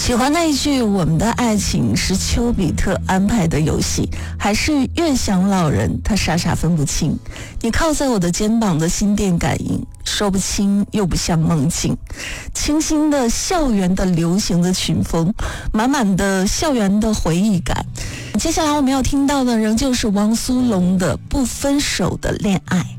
喜欢那一句我们的爱情是丘比特安排的游戏，还是越想老人他傻傻分不清，你靠在我的肩膀的心电感应，说不清又不像梦境，清新的校园的流行的曲风，满满的校园的回忆感。接下来我们要听到的仍旧是王苏泷的不分手的恋爱。